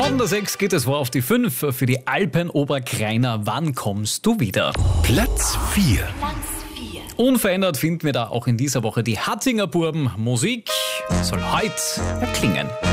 Von der 6 geht es vor auf die 5 für die Alpen-Oberkreiner. Wann kommst du wieder? Platz 4. Unverändert finden wir da auch in dieser Woche die Hattinger Burben. Musik soll heute erklingen.